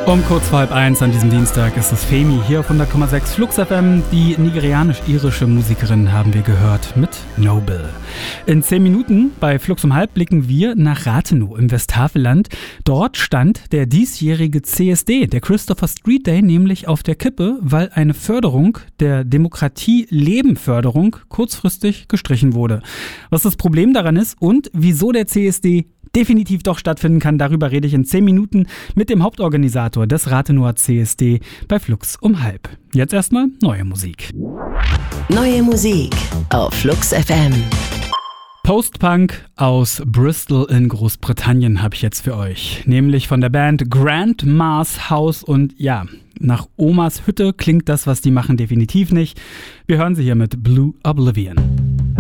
Um kurz vor 12:30 an diesem Dienstag ist es Femi hier auf 100,6 Flux FM. Die nigerianisch-irische Musikerin haben wir gehört mit Noble. In 10 Minuten bei Flux um halb blicken wir nach Rathenow im Westhavelland. Dort stand der diesjährige CSD, der Christopher Street Day, nämlich auf der Kippe, weil eine Förderung der Demokratie-Leben-Förderung kurzfristig gestrichen wurde. Was das Problem daran ist und wieso der CSD definitiv doch stattfinden kann, darüber rede ich in 10 Minuten mit dem Hauptorganisator des Rathenower CSD bei Flux um halb. Jetzt erstmal neue Musik. Neue Musik auf Flux FM. Post-Punk aus Bristol in Großbritannien habe ich jetzt für euch. Nämlich von der Band Grandma's House und ja, nach Omas Hütte klingt das, was die machen, definitiv nicht. Wir hören sie hier mit Blue Oblivion.